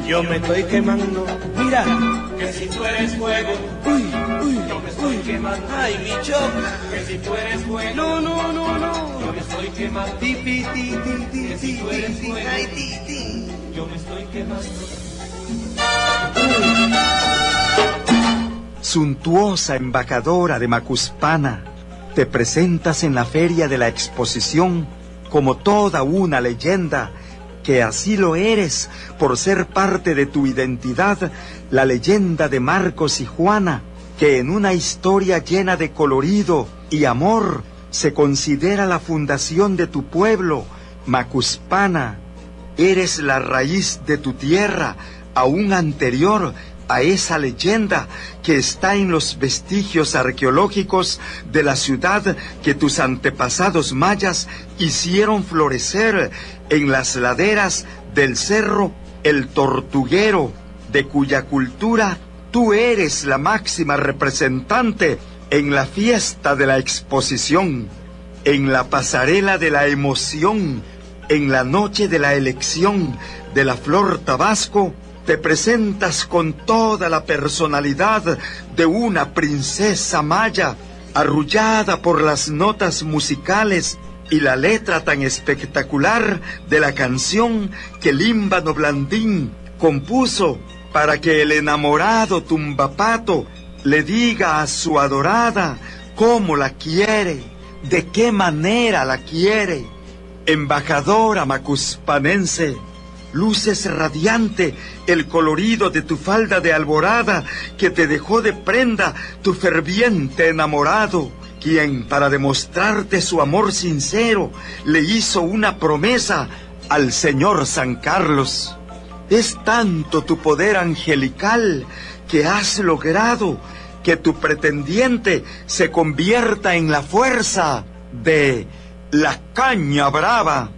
Yo me estoy quemando, mira. Que si tú eres fuego, Uy, yo me estoy quemando. ay, mi choca. Que si tú eres fuego, No, yo me estoy quemando. Ti, pi, ti, ti, ti, Que si ti, tú eres ti, fuego, ay, ti, ti. yo me estoy quemando. Suntuosa embajadora de Macuspana, te presentas en la feria de la exposición como toda una leyenda, que así lo eres por ser parte de tu identidad, la leyenda de Marcos y Juana, que en una historia llena de colorido y amor se considera la fundación de tu pueblo, Macuspana. Eres la raíz de tu tierra, aún anterior a esa leyenda que está en los vestigios arqueológicos de la ciudad que tus antepasados mayas hicieron florecer en las laderas del cerro El Tortuguero, de cuya cultura tú eres la máxima representante en la fiesta de la exposición, en la pasarela de la emoción, en la noche de la elección de la flor tabasco. Te presentas con toda la personalidad de una princesa maya, arrullada por las notas musicales y la letra tan espectacular de la canción que Límbano Blandín compuso para que el enamorado Tumbapato le diga a su adorada cómo la quiere, de qué manera la quiere. Embajadora macuspanense, luces radiante el colorido de tu falda de alborada que te dejó de prenda tu ferviente enamorado, quien para demostrarte su amor sincero le hizo una promesa al señor San Carlos. Es tanto tu poder angelical que has logrado que tu pretendiente se convierta en la fuerza de la caña brava.